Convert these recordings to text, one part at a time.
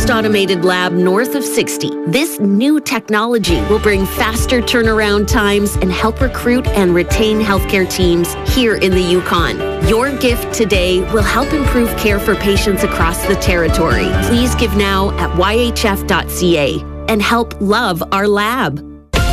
first automated lab north of 60. This new technology will bring faster turnaround times and help recruit and retain healthcare teams here in the Yukon. Your gift today will help improve care for patients across the territory. Please give now at yhf.ca and help love our lab.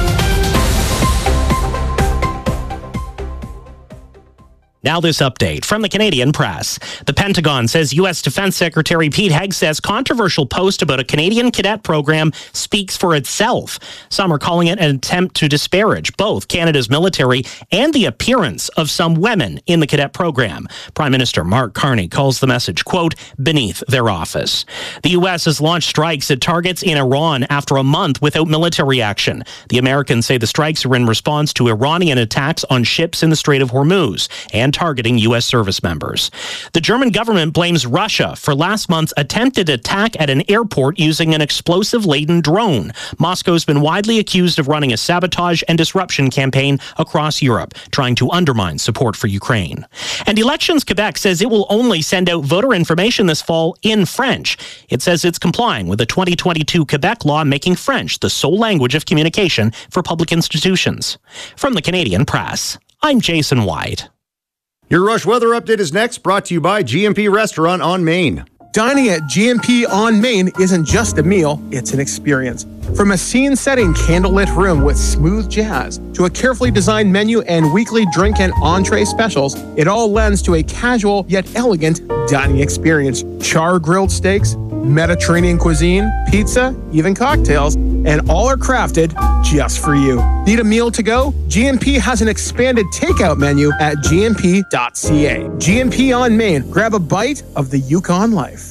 Now this update from the Canadian Press. The Pentagon says U.S. Defense Secretary Pete Hegseth's controversial post about a Canadian cadet program speaks for itself. Some are calling it an attempt to disparage both Canada's military and the appearance of some women in the cadet program. Prime Minister Mark Carney calls the message, quote, beneath their office. The U.S. has launched strikes at targets in Iran after a month without military action. The Americans say the strikes are in response to Iranian attacks on ships in the Strait of Hormuz and targeting U.S. service members. The German government blames Russia for last month's attempted attack at an airport using an explosive-laden drone. Moscow's been widely accused of running a sabotage and disruption campaign across Europe, trying to undermine support for Ukraine. And Elections Quebec says it will only send out voter information this fall in French. It says it's complying with the 2022 Quebec law making French the sole language of communication for public institutions. From the Canadian Press, I'm Jason White. Your Rush Weather Update is next, brought to you by GMP Restaurant on Main. Dining at GMP on Main isn't just a meal, it's an experience. From a scene-setting candlelit room with smooth jazz to a carefully designed menu and weekly drink and entree specials, it all lends to a casual yet elegant dining experience. Char-grilled steaks, Mediterranean cuisine, pizza, even cocktails, and all are crafted just for you. Need a meal to go? GMP has an expanded takeout menu at gmp.ca. GMP on Main. Grab a bite of the Yukon life.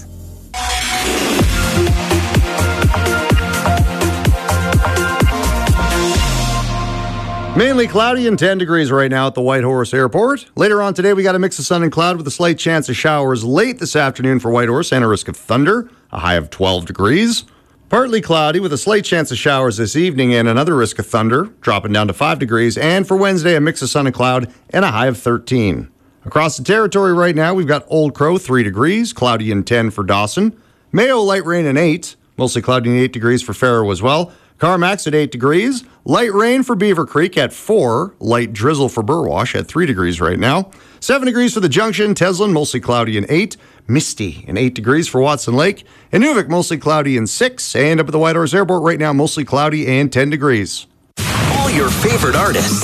Mainly cloudy and 10 degrees right now at the Whitehorse Airport. Later on today, we got a mix of sun and cloud with a slight chance of showers late this afternoon for Whitehorse and a risk of thunder, a high of 12 degrees. Partly cloudy with a slight chance of showers this evening and another risk of thunder, dropping down to 5 degrees. And for Wednesday, a mix of sun and cloud and a high of 13. Across the territory right now, we've got Old Crow, 3 degrees, cloudy and 10 for Dawson. Mayo, light rain and 8, mostly cloudy and 8 degrees for Faro as well. Carmax at 8 degrees. Light rain for Beaver Creek at 4. Light drizzle for Burwash at 3 degrees right now. 7 degrees for the Junction. Teslin, mostly cloudy and 8. Misty and 8 degrees for Watson Lake. Inuvik, mostly cloudy and 6. And up at the Whitehorse Airport right now, mostly cloudy and 10 degrees. All your favorite artists